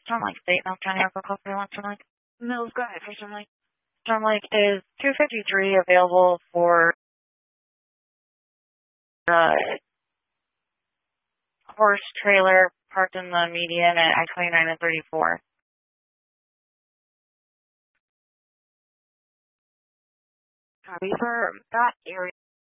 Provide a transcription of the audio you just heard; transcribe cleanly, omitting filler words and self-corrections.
Storm Lake State, North County, Agricultural 312. Mills, go ahead for Storm Lake. Storm Lake is 253 available for horse trailer parked in the median at I-29 and 34. Copy for that area.